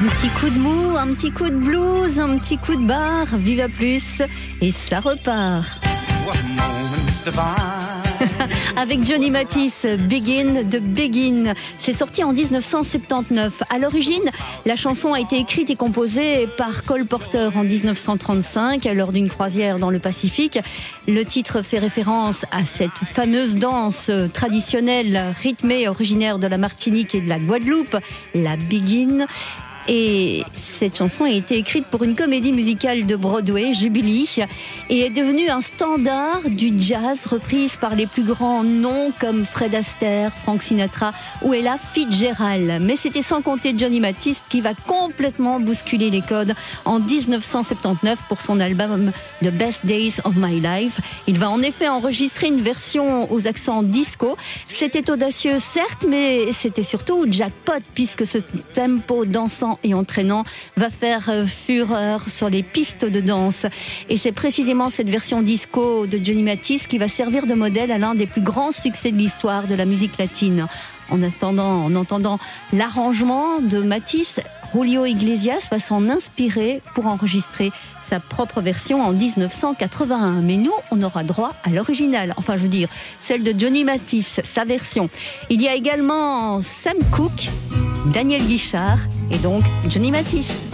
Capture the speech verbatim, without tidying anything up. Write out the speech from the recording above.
Un petit coup de mou, un petit coup de blues, un petit coup de bar, vive à plus, et ça repart. Avec Johnny Mathis, Begin de Begin. C'est sorti en dix-neuf cent soixante-dix-neuf. À l'origine, la chanson a été écrite et composée par Cole Porter en dix-neuf cent trente-cinq lors d'une croisière dans le Pacifique. Le titre fait référence à cette fameuse danse traditionnelle rythmée originaire de la Martinique et de la Guadeloupe, la Begin. Et cette chanson a été écrite pour une comédie musicale de Broadway, Jubilee, et est devenue un standard du jazz reprise par les plus grands noms comme Fred Astaire, Frank Sinatra ou Ella Fitzgerald. Mais c'était sans compter Johnny Mathis qui va complètement bousculer les codes en dix-neuf cent soixante-dix-neuf pour son album The Best Days of My Life. Il va en effet enregistrer une version aux accents disco. C'était audacieux certes, mais c'était surtout jackpot puisque ce tempo dansant et entraînant va faire fureur sur les pistes de danse. Et c'est précisément cette version disco de Johnny Mathis qui va servir de modèle à l'un des plus grands succès de l'histoire de la musique latine. En attendant, en entendant l'arrangement de Mathis, Julio Iglesias va s'en inspirer pour enregistrer sa propre version en dix-neuf cent quatre-vingt-un. Mais nous, on aura droit à l'original. Enfin, je veux dire, celle de Johnny Mathis, sa version. Il y a également Sam Cooke, Daniel Guichard et donc Johnny Mathis.